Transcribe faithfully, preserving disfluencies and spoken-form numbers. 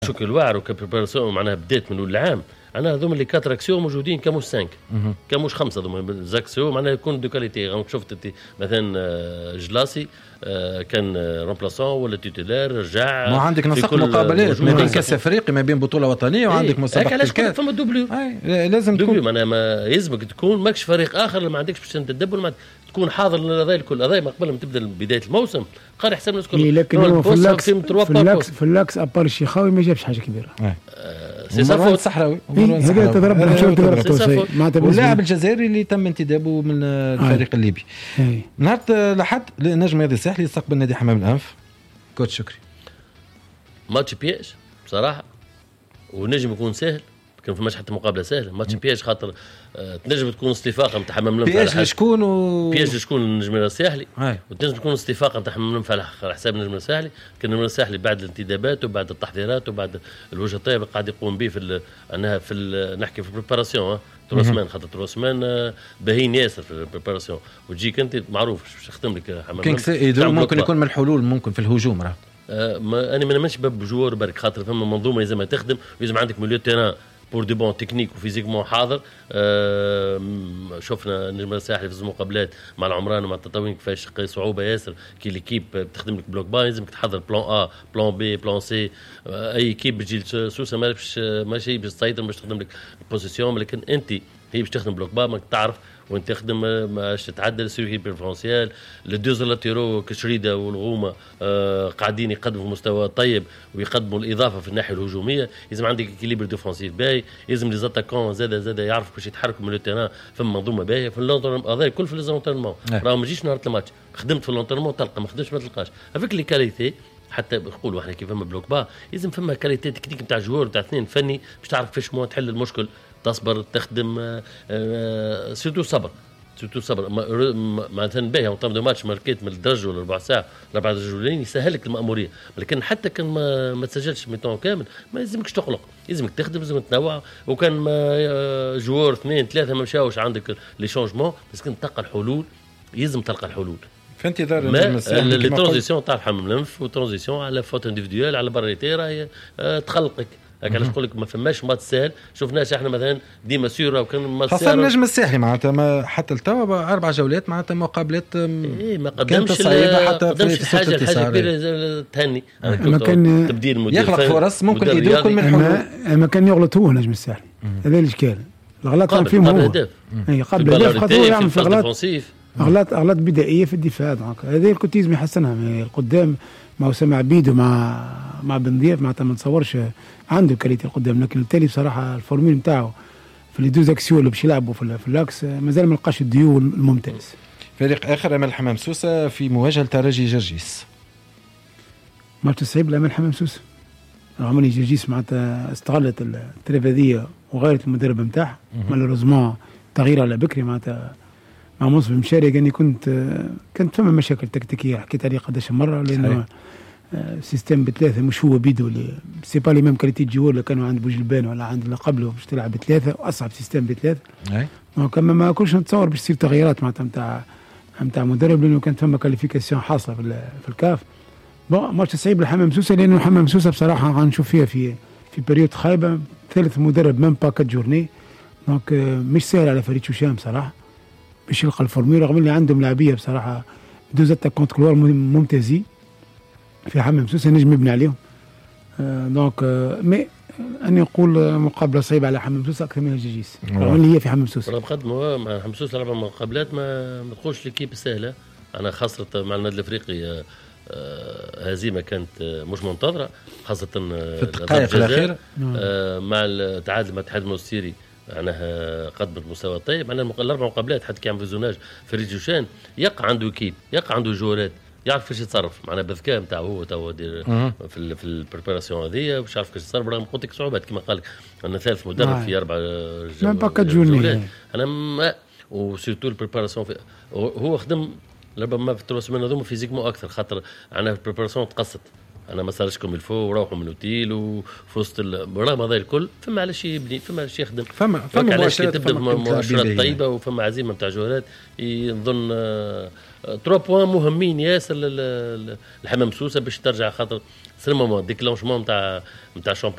شوك الواعر وكبريباراسيون معناها بدات من اول العام. انا هذوما اللي كاتر اكسيون موجودين كموش سانك كموش خمسه هذوما زاكسيون معناها يكون دو كاليتي. رانك شفت انت مثلا جلاسي كان رومبلاسون ولا تيتولار رجع. ما عندك نسق مقابلات ما بين كاس افريقيا ما بين بطوله وطنيه وعندك مسابقه الكاس. فما دوبلو لازم تكون معناها ما يلزمك تكون ماكش فريق اخر ما عندكش باش تدبر تكون حاضر لهذا الكل. هذا ما قبل ما تبدا بدايه الموسم قال حساب الناس كل لكن في اللاكس في اللاكس في اللاكس ابار الشيخاوي ما جابش حاجه كبيره. سي صفوت صحراوي هذا تضرب تضرب توصي واللاعب الجزائري اللي تم انتدابه من الفريق الليبي. نهار لحد نجم هذا الساحلي يستقبل نادي حمام الانف. كوتش شكري ماتش بياج بصراحه ونجم يكون سهل. كان فماش حتى مقابله سهله. ماتش بياج خاطر آه تنجم تكون استفاقه نتاع حمام الانف. بياج لشكون و... بياج لشكون النجم الساحلي وتنجم تكون استفاقه نتاع حمام الانف على حساب النجم الساحلي. كان النجم الساحلي بعد الانتدابات وبعد التحضيرات وبعد الوجه الطيب قاعد يقوم به في انها في نحكي في البريباراسيون ثلاث سمان خاطر ثلاث سمان باهين ياسر في البريباراسيون وتجيك انت معروف باش يخدم لك حمام الانف. ممكن يكون من الحلول ممكن في الهجوم راه آه ما انا ما نمنش باب جوار برك خاطر فما منظومه لازم تخدم لازم عندك مليو تيران بور دي بون تكنيك وفيزيكمون حاضر. آه شفنا نجم الساحلي في المقابلات مع العمران ومع التطاوين كيفاش صعوبه ياسر كي ليكيب بتخدم لك بلوك با لازمك تحضر بلان ا بلان بي بلان سي. آه اي كيب بتجي سوسه ما باش ماشي باش تسيطر باش تخدم لك بوزيسيون لكن انت هي باش تخدم بلوك با ماك تعرف وانت تخدم باش تتعدل السيركي بيرفونسيال. لو دوز لاتيرو كشريده والغومه آه قاعدين يقدموا مستوى طيب ويقدموا الاضافه في الناحيه الهجوميه. لازم عندك اكيليبر ديفونسيف باهي. لازم لي زاتاكون زاد زاد يعرفوا كيفاش يتحركوا من لو تيران في منظومه باهيه في اللونترمون. هذا الكل في اللونترمون راه ما تجيش نهار الماتش خدمت في اللونترمون تلقى ما خدمتش ما تلقاش. افيك لي كاليتي حتى نقولوا احنا كيف فما بلوك با لازم فما كاليتي تكنيك نتاع جوار نتاع اثنين فني باش تعرف كيفاش مو تحل المشكل. تصبر تخدم آآ آآ سيرتو صبر سيرتو صبر معناتها باهي وطن دو ماتش ماركيت من الدرجه ولا ربع ساعه ربع درجولين يسهل لك الماموريه. لكن حتى كان ما, ما تسجلش ميتون كامل ما لازمكش تقلق. لازمك تخدم لازم تنوع. وكان ما جوار اثنين ثلاثه ما مشاوش عندك لي شونجمون بس كنت تلقى الحلول. لازم تلقى الحلول في انتظار لي ترانزيسيون تاع الحمام الانف وترانزيسيون على فوت انديفيديوال على بريتي راهي تخلقك. هكا علاش نقول لك ما فماش مات سهل. شفناش احنا مثلا ديما سيره وكان مات سهل خاصه النجم الساحلي معناتها ما حتى التوا اربع جولات معناتها مقابلات ايه ما قدمش حتى قدمش الحاجه الحاجه كبيره تهني. ما كان تبديل المدير يخلق فرص ممكن يديركم من الحلول. ما كان يغلط هو نجم الساحلي هذا الاشكال. الغلط كان فيهم هو اي قبل الهدف خاطر يعمل في غلط اغلاط اغلاط بدائيه في الدفاع. دونك هذه كنت لازم يحسنها القدام مع اسامه عبيد ومع مع بن ضياف معناتها ما نتصورش عنده كاليتي القدام. لكن التالي بصراحه الفورميل نتاعو في لي دوز اكسيون اللي باش يلعبوا في, في اللاكس مازال ما لقاش الديو الممتاز. فريق اخر امل حمام سوسه في مواجهه ترجي جرجيس. ماتش صعيب لامل حمام سوسه. عملي جرجيس معناتها استغلت التلفزيونيه وغيرت المدرب نتاعها مالوريزمون تغيير على بكري معناتها مع منصف مشاري. كاني كنت كانت فما مشاكل تكتيكيه حكيت عليه قداش مره لانه سيستم بثلاثه مش هو بيدو اللي سي با لي ميم كاليتي جوار اللي كانوا عند بوجلبان ولا عند اللي قبله باش تلعب بثلاثه واصعب سيستم بثلاثه. دونك ما كنتش نتصور باش تصير تغييرات معناتها نتاع نتاع مدرب لانه كانت فما كاليفيكاسيون حاصله في في الكاف. بون ماتش صعيب لحمام سوسه لانه حمام سوسه بصراحه غنشوف فيها في في بريود خايبه. ثالث مدرب ميم با كات جورني. دونك مش سهل على فريق شوشام بصراحه باش يلقى الفورميل رغم اللي عندهم لاعبيه بصراحه دوزات كونت كلوار ممتازين في حمام سوسه نجم يبني عليهم. آه دونك آه مي اني نقول مقابله صعيبه على حمام سوسه اكثر من الجيجيس رغم اللي هي في حمام سوسه. بقدموا مع حمام سوسه اربع مقابلات ما ما تقولش ليكيب سهله. انا خاصه مع النادي الافريقي آه هزيمه كانت مش منتظره خاصه في الدقائق الاخيره آه مع التعادل مع الاتحاد المنستيري معناها قدمت مستوى طيب. معناها الاربع مقابلات حتى كي عم في زوناج في ريجوشان يقع عنده كيب يقع عنده جولات يعرف كيفاش يتصرف معناها بذكاء نتاعو هو تو في ال في البريباراسيون هذيا باش يعرف كيفاش يتصرف رغم قلت لك صعوبات كما قال لك انا ثالث مدرب في اربع جولات. انا ما وسيرتو البريباراسيون هو خدم ربما في الثلاث سنين هذوما فيزيكمون اكثر خاطر انا البريباراسيون تقصت انا ما صارش كوم الفو وروحوا من اوتيل وفي وسط البرامج هذا الكل فما على شيء يبني فما على شيء يخدم فما فما مؤشرات تبدا مؤشرات طيبه وفما عزيمه نتاع جوهرات يظن تروا بوان مهمين ياسر الحمام سوسه باش ترجع خاطر سلموا ديكلونشمون نتاع نتاع